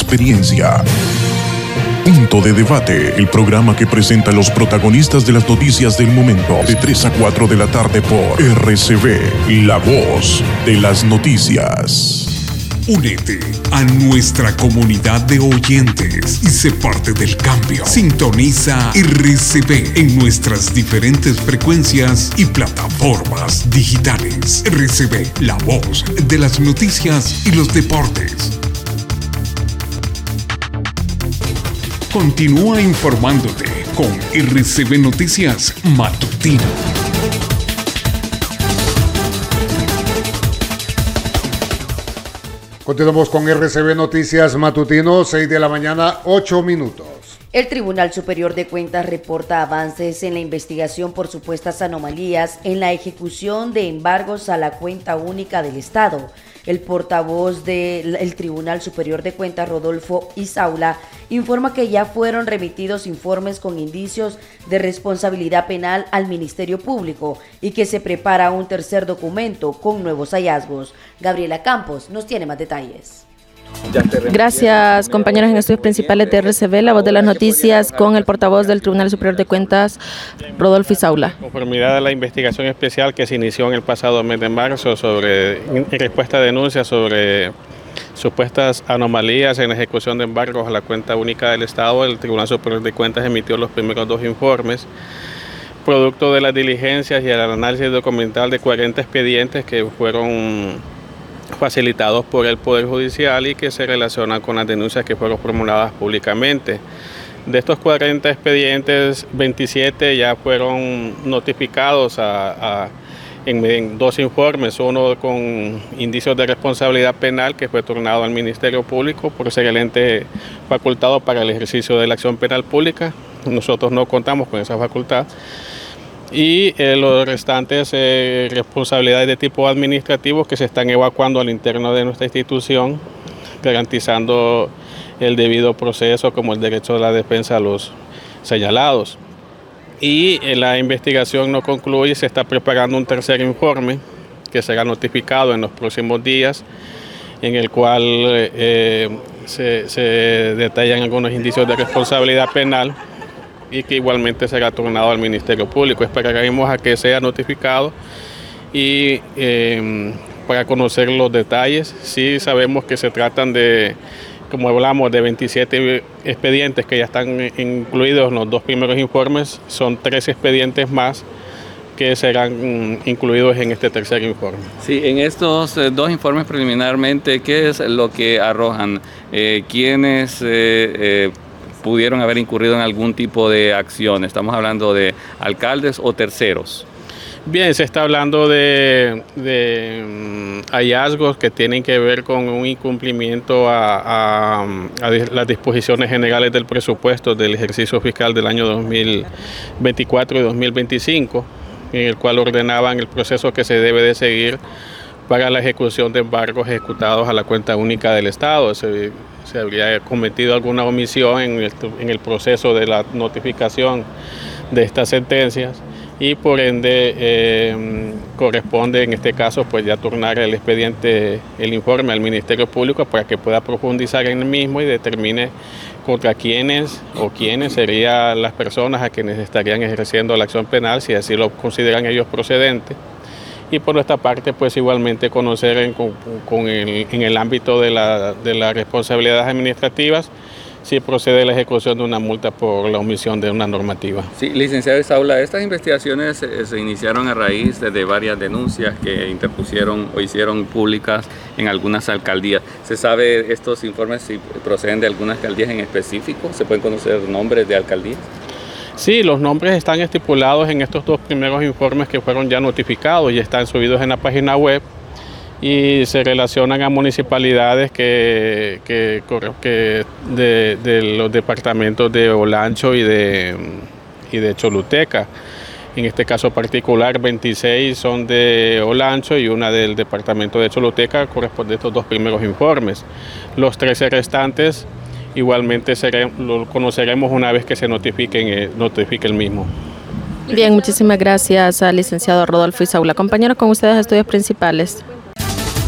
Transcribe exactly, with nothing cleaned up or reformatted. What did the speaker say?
experiencia. Punto de Debate, el programa que presenta a los protagonistas de las noticias del momento, de tres a cuatro de la tarde por R C V, la voz de las noticias. Únete a nuestra comunidad de oyentes y sé parte del cambio. Sintoniza R C V en nuestras diferentes frecuencias y plataformas digitales. R C V, la voz de las noticias y los deportes. Continúa informándote con R C V Noticias Matutino. Continuamos con R C V Noticias Matutino, seis de la mañana, ocho minutos. El Tribunal Superior de Cuentas reporta avances en la investigación por supuestas anomalías en la ejecución de embargos a la cuenta única del Estado. El portavoz del Tribunal Superior de Cuentas, Rodolfo Isaula, informa que ya fueron remitidos informes con indicios de responsabilidad penal al Ministerio Público y que se prepara un tercer documento con nuevos hallazgos. Gabriela Campos nos tiene más detalles. Gracias, compañeros en estudios principales de R C V, la voz de las noticias, con el portavoz del Tribunal Superior de Cuentas, Rodolfo Isaula. Conformidad a la investigación especial que se inició en el pasado mes de marzo sobre, en respuesta a denuncias sobre supuestas anomalías en la ejecución de embargos a la cuenta única del Estado, el Tribunal Superior de Cuentas emitió los primeros dos informes, producto de las diligencias y el análisis documental de cuarenta expedientes que fueron facilitados por el Poder Judicial y que se relacionan con las denuncias que fueron formuladas públicamente. De estos cuarenta expedientes, veintisiete ya fueron notificados a, a, en, en dos informes, uno con indicios de responsabilidad penal que fue turnado al Ministerio Público por ser el ente facultado para el ejercicio de la acción penal pública. Nosotros no contamos con esa facultad. Y eh, los restantes eh, responsabilidades de tipo administrativo que se están evacuando al interno de nuestra institución, garantizando el debido proceso como el derecho de la defensa a los señalados. Y eh, la investigación no concluye, se está preparando un tercer informe que será notificado en los próximos días, en el cual eh, se, se detallan algunos indicios de responsabilidad penal y que igualmente será turnado al Ministerio Público. Esperaremos a que sea notificado y eh, para conocer los detalles. Sí sabemos que se tratan de, como hablamos, de veintisiete expedientes que ya están incluidos en los dos primeros informes. Son tres expedientes más que serán incluidos en este tercer informe. Sí, en estos eh, dos informes preliminarmente, ¿qué es lo que arrojan? Eh, ¿Quiénes eh, eh, pudieron haber incurrido en algún tipo de acción? ¿Estamos hablando de alcaldes o terceros? Bien, se está hablando de, de um, hallazgos que tienen que ver con un incumplimiento a, a, a las disposiciones generales del presupuesto del ejercicio fiscal del año dos mil veinticuatro y dos mil veinticinco, en el cual ordenaban el proceso que se debe de seguir para la ejecución de embargos ejecutados a la cuenta única del Estado. Se, se habría cometido alguna omisión en el, en el proceso de la notificación de estas sentencias y por ende eh, corresponde en este caso pues ya turnar el expediente, el informe al Ministerio Público para que pueda profundizar en el mismo y determine contra quiénes o quiénes serían las personas a quienes estarían ejerciendo la acción penal, si así lo consideran ellos procedente. Y por nuestra parte, pues igualmente conocer en, con, con el, en el ámbito de, la, de las responsabilidades administrativas, si procede la ejecución de una multa por la omisión de una normativa. Sí, licenciado Isaula, estas investigaciones eh, se iniciaron a raíz de, de varias denuncias que interpusieron o hicieron públicas en algunas alcaldías. ¿Se sabe estos informes si proceden de algunas alcaldías en específico? ¿Se pueden conocer nombres de alcaldías? Sí, los nombres están estipulados en estos dos primeros informes que fueron ya notificados y están subidos en la página web y se relacionan a municipalidades que, que, que de, de los departamentos de Olancho y de, y de Choluteca. En este caso particular, veintiséis son de Olancho y una del departamento de Choluteca, corresponde a estos dos primeros informes. Los trece restantes igualmente seremos, lo conoceremos una vez que se notifiquen, eh, notifique el mismo. Bien, muchísimas gracias al licenciado Rodolfo Isaula. Compañeros, con ustedes estudios principales.